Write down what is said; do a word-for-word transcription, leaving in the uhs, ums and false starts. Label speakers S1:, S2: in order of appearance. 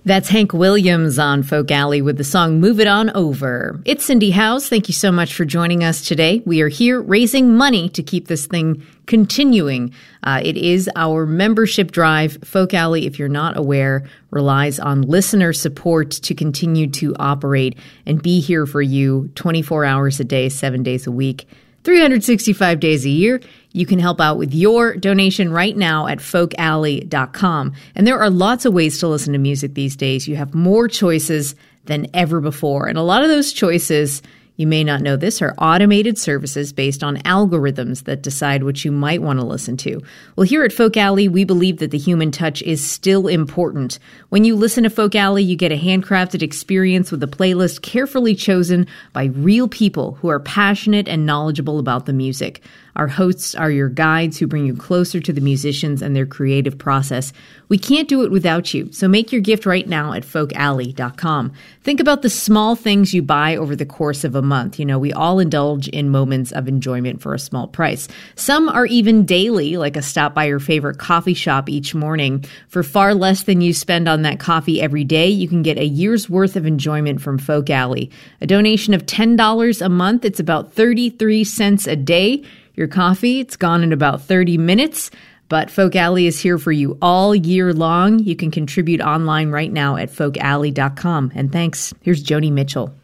S1: That's Hank Williams on Folk Alley with the song Move It On Over. It's Cindy House. Thank you so much for joining us today. We are here raising money to keep this thing continuing. Uh, it is our membership drive. Folk Alley, if you're not aware, relies on listener support to continue to operate and be here for you twenty-four hours a day, seven days a week, three hundred sixty-five days a year. You can help out with your donation right now at folk alley dot com. And there are lots of ways to listen to music these days. You have more choices than ever before. And a lot of those choices, you may not know this, are automated services based on algorithms that decide what you might want to listen to. Well, here at Folk Alley, we believe that the human touch is still important. When you listen to Folk Alley, you get a handcrafted experience with a playlist carefully chosen by real people who are passionate and knowledgeable about the music. Our hosts are your guides who bring you closer to the musicians and their creative process. We can't do it without you, so make your gift right now at folk alley dot com. Think about the small things you buy over the course of a month. You know, we all indulge in moments of enjoyment for a small price. Some are even daily, like a stop by your favorite coffee shop each morning. For far less than you spend on that coffee every day, you can get a year's worth of enjoyment from Folk Alley. A donation of ten dollars a month, it's about thirty-three cents a day. Your coffee, it's gone in about thirty minutes, but Folk Alley is here for you all year long. You can contribute online right now at folk alley dot com. And thanks. Here's Joni Mitchell.